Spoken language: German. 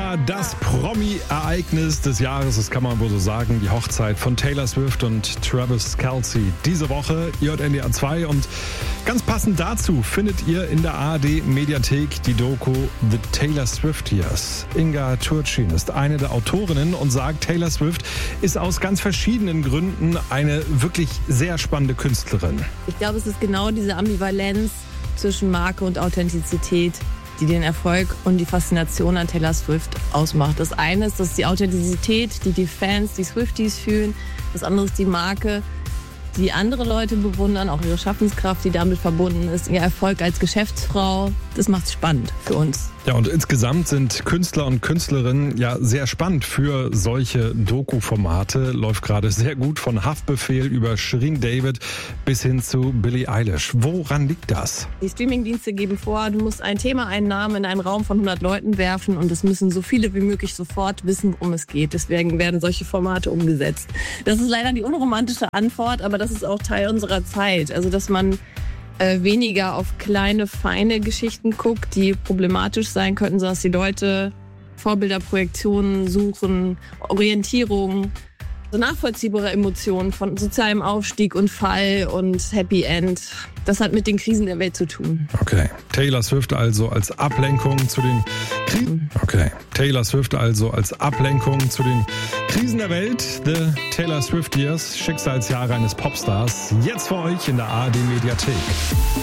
Ja, das Promi-Ereignis des Jahres, das kann man wohl so sagen, die Hochzeit von Taylor Swift und Travis Kelce. Diese Woche JNDR 2 und ganz passend dazu findet ihr in der ARD-Mediathek die Doku The Taylor Swift Years. Inga Turcin ist eine der Autorinnen und sagt, Taylor Swift ist aus ganz verschiedenen Gründen eine wirklich sehr spannende Künstlerin. Ich glaube, es ist genau diese Ambivalenz zwischen Marke und Authentizität, die den Erfolg und die Faszination an Taylor Swift ausmacht. Das eine ist, dass die Authentizität, die Fans, die Swifties fühlen. Das andere ist die Marke, die andere Leute bewundern, auch ihre Schaffenskraft, die damit verbunden ist, ihr Erfolg als Geschäftsfrau. Das macht es spannend für uns. Ja, und insgesamt sind Künstler und Künstlerinnen ja sehr spannend für solche Doku-Formate. Läuft gerade sehr gut von Haftbefehl über Shirin David bis hin zu Billie Eilish. Woran liegt das? Die Streamingdienste geben vor, du musst ein Thema, einen Namen in einen Raum von 100 Leuten werfen und es müssen so viele wie möglich sofort wissen, worum es geht. Deswegen werden solche Formate umgesetzt. Das ist leider die unromantische Antwort, aber das ist auch Teil unserer Zeit. Also, dass man weniger auf kleine, feine Geschichten guckt, die problematisch sein könnten, sondern dass die Leute Vorbilder, Projektionen suchen, Orientierung, so nachvollziehbare Emotionen von sozialem Aufstieg und Fall und Happy End. Das hat mit den Krisen der Welt zu tun. Okay. Taylor Swift also als Ablenkung zu den Krisen. Okay. Taylor Swift also als Ablenkung zu den Krisen der Welt. The Taylor Swift Years, Schicksalsjahre eines Popstars. Jetzt für euch in der ARD Mediathek.